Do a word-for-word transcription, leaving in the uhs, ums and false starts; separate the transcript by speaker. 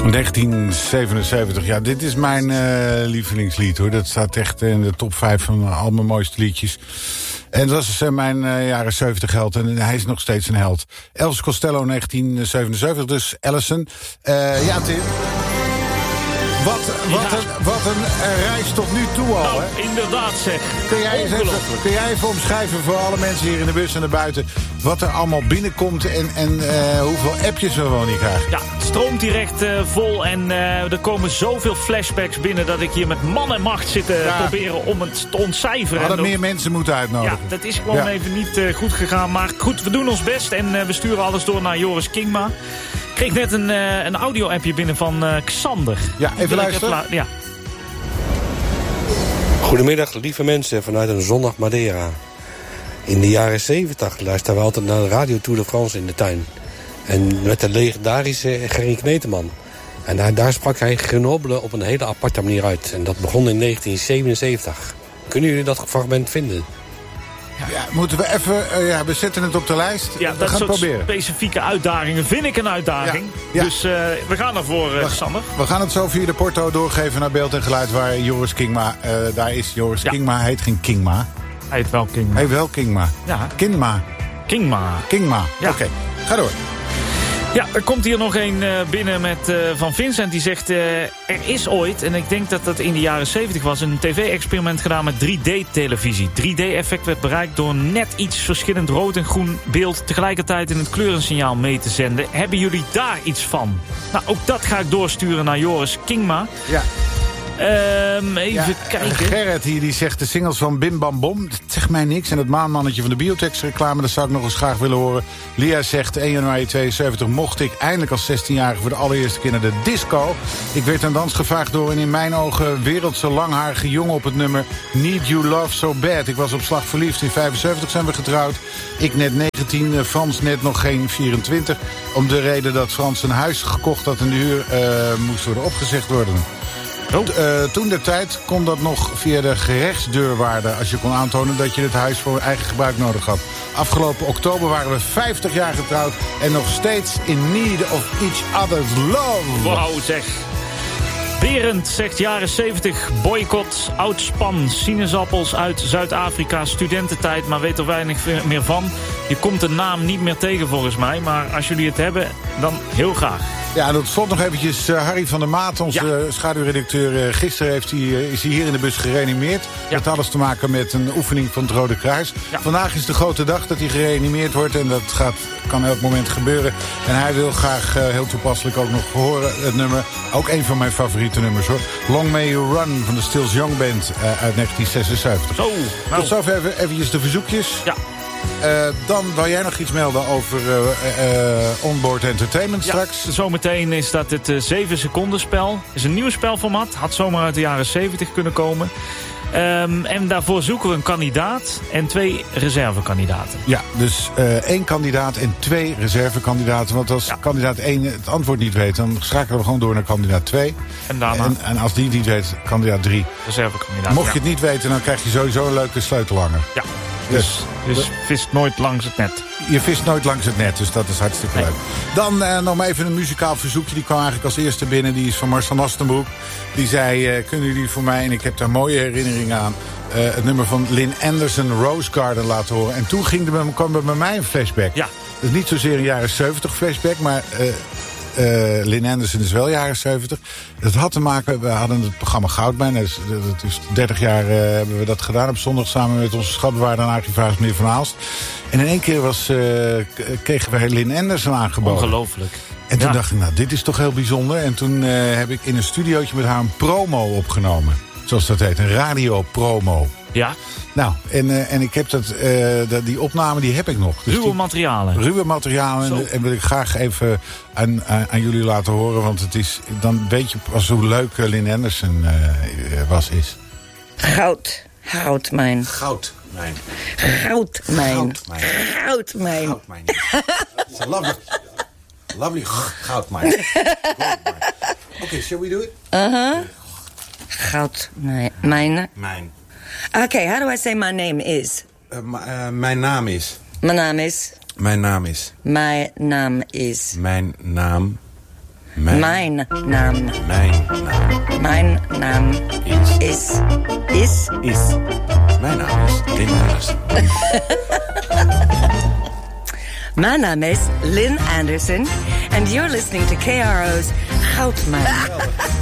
Speaker 1: negentien zevenenzeventig, ja, dit is mijn uh, lievelingslied, hoor. Dat staat echt in de top vijf van al mijn mooiste liedjes. En dat was uh, mijn uh, jaren zeventig held. En hij is nog steeds een held. Elvis Costello, negentien zevenenzeventig, dus Allison. Uh, ja, Tim. Wat, wat,
Speaker 2: ja.
Speaker 1: een, wat een reis tot nu toe al,
Speaker 2: nou,
Speaker 1: hè?
Speaker 2: Inderdaad, zeg.
Speaker 1: Kun jij, eens even, kun jij even omschrijven voor alle mensen hier in de bus en erbuiten wat er allemaal binnenkomt en, en uh, hoeveel appjes we wel niet krijgen?
Speaker 2: Ja, het stroomt hier echt uh, vol en uh, er komen zoveel flashbacks binnen dat ik hier met man en macht zit te ja. proberen om het te ontcijferen.
Speaker 1: We hadden
Speaker 2: meer
Speaker 1: ook meer mensen moeten uitnodigen.
Speaker 2: Ja, dat is gewoon
Speaker 1: ja.
Speaker 2: even niet uh, goed gegaan. Maar goed, we doen ons best en uh, we sturen alles door naar Joris Kingma. Ik kreeg net een, uh, een audio-appje binnen van uh, Xander.
Speaker 1: Ja, even luisteren.
Speaker 2: Even ja.
Speaker 3: Goedemiddag, lieve mensen vanuit een zondag Madeira. In de jaren zeventig luisterden we altijd naar de Radio Tour de France in de tuin. En met de legendarische Gerry Kneteman. En daar, daar sprak hij Grenoble op een hele aparte manier uit. En dat begon in negentien zevenenzeventig. Kunnen jullie dat fragment vinden?
Speaker 1: Ja, moeten we even... Uh, ja, we zetten het op de lijst.
Speaker 2: Ja,
Speaker 1: we
Speaker 2: dat
Speaker 1: gaan
Speaker 2: soort
Speaker 1: proberen.
Speaker 2: Specifieke uitdagingen vind ik een uitdaging. Ja, ja. Dus uh, we gaan ervoor, uh,
Speaker 1: we,
Speaker 2: Sander.
Speaker 1: We gaan het zo via de porto doorgeven naar Beeld en Geluid... waar Joris Kingma... Uh, daar is Joris ja. Kingma. Hij heet geen Kingma.
Speaker 2: Hij heet wel Kingma.
Speaker 1: Hij heet wel Kingma.
Speaker 2: Ja.
Speaker 1: Kingma.
Speaker 2: Kingma.
Speaker 1: Kingma. Ja. Oké, okay. Ga door.
Speaker 2: Ja, er komt hier nog een uh, binnen met, uh, van Vincent. Die zegt, uh, er is ooit, en ik denk dat dat in de jaren zeventig was... een tv-experiment gedaan met drie D-televisie. drie D-effect werd bereikt door net iets verschillend rood en groen beeld... tegelijkertijd in het kleurensignaal mee te zenden. Hebben jullie daar iets van? Nou, ook dat ga ik doorsturen naar Joris Kingma.
Speaker 1: Ja.
Speaker 2: Um, even
Speaker 1: ja,
Speaker 2: kijken.
Speaker 1: Gerrit hier die zegt de singles van Bim Bam Bom. Dat zegt mij niks. En het maanmannetje van de Biotex reclame, dat zou ik nog eens graag willen horen. Lia zegt één januari tweeënzeventig mocht ik eindelijk als zestienjarige voor de allereerste keer naar de disco. Ik werd aan dans gevraagd door een in mijn ogen wereldse langharige jongen op het nummer Need You Love So Bad. Ik was op slag verliefd. In vijfenzeventig zijn we getrouwd. Ik net negentien, Frans net nog geen vierentwintig. Om de reden dat Frans een huis gekocht had en de huur uh, moest worden opgezegd worden. Oh. Uh, toen de tijd kon dat nog via de gerechtsdeurwaarde... als je kon aantonen dat je het huis voor eigen gebruik nodig had. Afgelopen oktober waren we vijftig jaar getrouwd... en nog steeds in need of each other's love.
Speaker 2: Wauw, zeg. Berend zegt jaren zeventig, boycott, oud span, sinaasappels uit Zuid-Afrika, studententijd, maar weet er weinig meer van. Je komt de naam niet meer tegen volgens mij, maar als jullie het hebben, dan heel graag.
Speaker 1: Ja, en tot slot nog eventjes uh, Harry van der Maat, onze ja. schaduwredacteur. Uh, gisteren heeft hij, uh, is hij hier in de bus gereanimeerd. Ja. Dat had alles te maken met een oefening van het Rode Kruis. Ja. Vandaag is de grote dag dat hij gereanimeerd wordt en dat gaat, kan elk moment gebeuren. En hij wil graag uh, heel toepasselijk ook nog horen het nummer. Ook een van mijn favoriete nummers, hoor. Long May You Run van de Stills Young Band uh, uit negentien zesenzeventig. Zo, nou. Tot zover even, eventjes de verzoekjes. Ja. Uh, dan wou jij nog iets melden over uh, uh, Onboard Entertainment ja, straks.
Speaker 2: Zometeen is dat het uh, zeven seconden spel. Het is een nieuw spelformat. Had zomaar uit de jaren zeventig kunnen komen. Um, en daarvoor zoeken we een kandidaat en twee reservekandidaten.
Speaker 1: Ja, dus uh, één kandidaat en twee reservekandidaten. Want als ja. kandidaat één het antwoord niet weet, dan schakelen we gewoon door naar kandidaat twee.
Speaker 2: En, daarna...
Speaker 1: en, en als die het niet weet, kandidaat drie.
Speaker 2: Reservekandidaat.
Speaker 1: Mocht je
Speaker 2: ja.
Speaker 1: het niet weten, dan krijg je sowieso een leuke sleutelhanger.
Speaker 2: Ja. Dus, dus vist nooit langs het net.
Speaker 1: Je vist nooit langs het net, dus dat is hartstikke nee. leuk. Dan uh, nog maar even een muzikaal verzoekje. Die kwam eigenlijk als eerste binnen. Die is van Marcel Nastenbroek. Die zei, uh, kunnen jullie voor mij, en ik heb daar mooie herinneringen aan... Uh, het nummer van Lynn Anderson, Rose Garden, laten horen. En toen ging er, kwam er bij mij een flashback. Ja. Dat is niet zozeer een jaren zeventig flashback, maar... Uh, Uh, Lynn Anderson is wel jaren zeventig. Dat had te maken, we hadden het programma Goudmijn. Dat is, dat is dertig jaar uh, hebben we dat gedaan op zondag samen met onze schatbewaarder en archivaris meneer Van Aalst. En in één keer was, uh, kregen wij Lynn Anderson aangeboden.
Speaker 2: Ongelooflijk.
Speaker 1: En toen
Speaker 2: ja.
Speaker 1: dacht ik, nou, dit is toch heel bijzonder. En toen uh, heb ik in een studiootje met haar een promo opgenomen. Zoals dat heet, een radiopromo.
Speaker 2: Ja.
Speaker 1: Nou, en, uh, en ik heb dat, uh, dat, die opname die heb ik nog. Dus
Speaker 2: ruwe
Speaker 1: die,
Speaker 2: materialen.
Speaker 1: Ruwe materialen. En, en wil ik graag even aan, aan, aan jullie laten horen. Want het is, dan weet je pas hoe leuk Lynn Anderson uh, was, is.
Speaker 4: Goud. Goudmijn.
Speaker 1: Goudmijn.
Speaker 4: Goudmijn.
Speaker 1: Goudmijn.
Speaker 4: Goudmijn.
Speaker 1: Goudmijn. It's a lovely, lovely goudmijn. Oké, okay, shall we do it?
Speaker 4: Uh-huh. Goudmijn. Mijn.
Speaker 1: Mijn.
Speaker 4: Okay, how do I say my name is?
Speaker 1: Uh, uh, mijn naam is.
Speaker 4: Mijn naam is.
Speaker 1: Mijn naam is.
Speaker 4: Mijn naam is.
Speaker 1: Mijn naam Mijn,
Speaker 4: Mijn naam.
Speaker 1: mijn naam
Speaker 4: Mijn naam
Speaker 1: is...
Speaker 4: is... Is...
Speaker 1: is... Mijn naam is Lynn Anderson.
Speaker 4: Mijn naam is Lynn Anderson. And you're listening to K R O's Goudmijn.